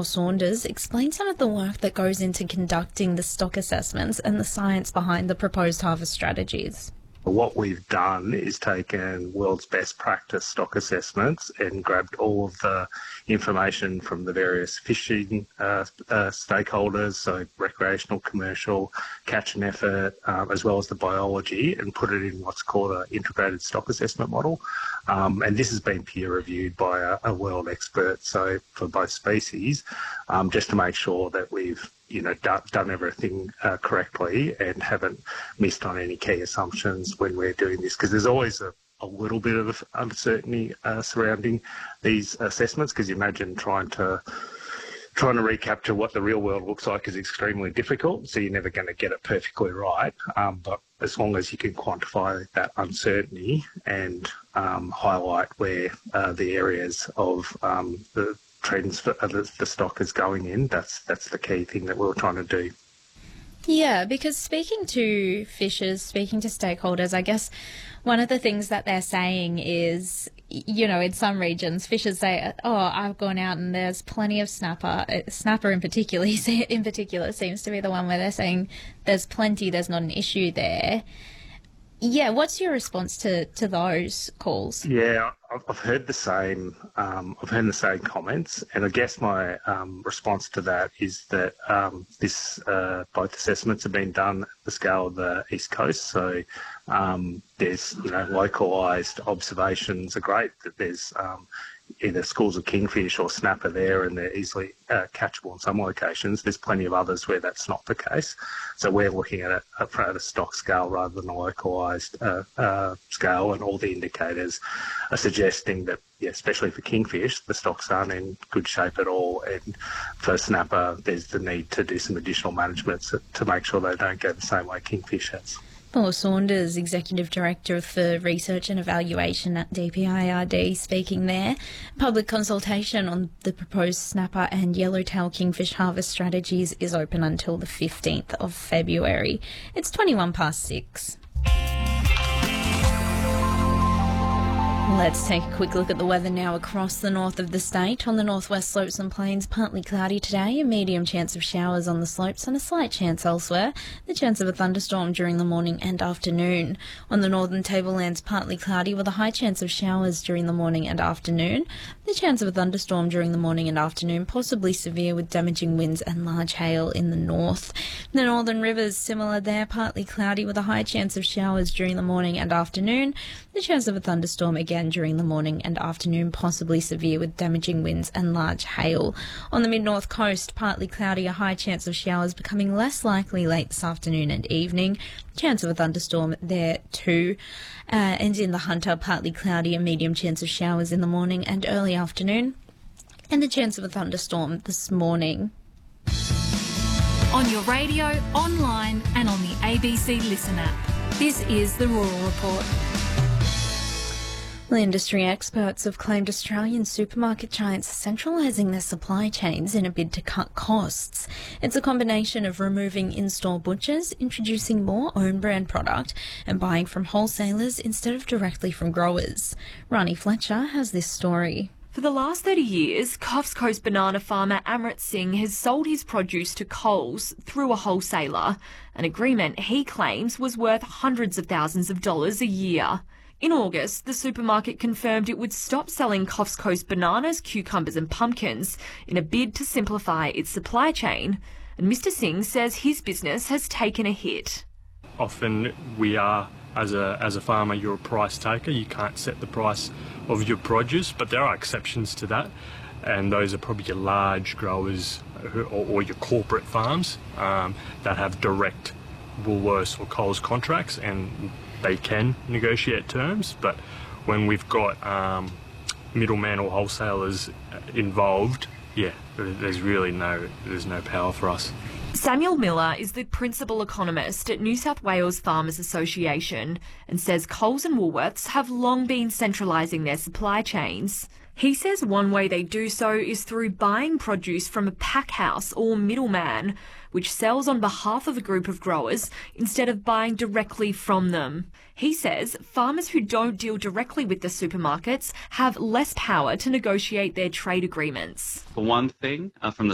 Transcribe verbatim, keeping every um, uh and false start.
Paul Saunders, explain some of the work that goes into conducting the stock assessments and the science behind the proposed harvest strategies. What we've done is taken world's best practice stock assessments and grabbed all of the information from the various fishing uh, uh, stakeholders, so recreational, commercial, catch and effort, um, as well as the biology, and put it in what's called an integrated stock assessment model. Um, and this has been peer reviewed by a, a world expert, so for both species, um, just to make sure that we've you know, done, done everything uh, correctly and haven't missed on any key assumptions when we're doing this, because there's always a, a little bit of uncertainty uh, surrounding these assessments, because you imagine trying to trying to recapture what the real world looks like is extremely difficult, so you're never going to get it perfectly right. Um, but as long as you can quantify that uncertainty and um, highlight where uh, the areas of um, the trends for the, the stock is going in, that's that's the key thing that we're trying to do. Yeah, because speaking to fishers, speaking to stakeholders, I guess one of the things that they're saying is, you know, in some regions, fishers say, oh, I've gone out and there's plenty of snapper. Snapper in particular, in particular seems to be the one where they're saying there's plenty, there's not an issue there. Yeah, what's your response to, to those calls? Yeah, I've, I've heard the same. Um, I've heard the same comments, and I guess my um, response to that is that um, this uh, both assessments have been done at the scale of the East Coast. So um, there's you know localised observations are great. That there's um, either schools of kingfish or snapper there, and they're easily uh, catchable in some locations. There's plenty of others where that's not the case. So we're looking at it at a stock scale rather than a localised uh, uh, scale, and all the indicators are suggesting that, yeah, especially for kingfish, the stocks aren't in good shape at all. And for snapper, there's the need to do some additional management to, to make sure they don't go the same way kingfish has. Paul Saunders, Executive Director for Research and Evaluation at D P I R D, speaking there. Public consultation on the proposed snapper and yellowtail kingfish harvest strategies is open until the fifteenth of February. It's twenty-one past six. Let's take a quick look at the weather now across the north of the state. On the northwest slopes and plains, partly cloudy today, a medium chance of showers on the slopes and a slight chance elsewhere. The chance of a thunderstorm during the morning and afternoon. On the northern tablelands, partly cloudy with a high chance of showers during the morning and afternoon. The chance of a thunderstorm during the morning and afternoon, possibly severe with damaging winds and large hail in the north. The northern rivers, similar there, partly cloudy with a high chance of showers during the morning and afternoon. The chance of a thunderstorm again during the morning and afternoon, possibly severe with damaging winds and large hail. On the mid-north coast, partly cloudy, a high chance of showers becoming less likely late this afternoon and evening. Chance of a thunderstorm there too. Uh, and in the Hunter, partly cloudy, a medium chance of showers in the morning and early afternoon. And the chance of a thunderstorm this morning. On your radio, online and on the A B C Listen app. This is the Rural Report. Well, industry experts have claimed Australian supermarket giants are centralising their supply chains in a bid to cut costs. It's a combination of removing in-store butchers, introducing more own-brand product and buying from wholesalers instead of directly from growers. Rani Fletcher has this story. For the last thirty years, Coffs Coast banana farmer Amrit Singh has sold his produce to Coles through a wholesaler, an agreement he claims was worth hundreds of thousands of dollars a year. In August, the supermarket confirmed it would stop selling Coffs Coast bananas, cucumbers and pumpkins in a bid to simplify its supply chain. And Mister Singh says his business has taken a hit. Often we are, as a, as a farmer, you're a price taker. You can't set the price of your produce, but there are exceptions to that. And those are probably your large growers who, or, or your corporate farms um, that have direct Woolworths or Coles contracts, and they can negotiate terms. But when we've got um, middlemen or wholesalers involved, yeah, there's really no there's no power for us. Samuel Miller is the principal economist at New South Wales Farmers Association and says Coles and Woolworths have long been centralising their supply chains. He says one way they do so is through buying produce from a pack house or middleman, which sells on behalf of a group of growers instead of buying directly from them. He says farmers who don't deal directly with the supermarkets have less power to negotiate their trade agreements. For one thing, uh, from the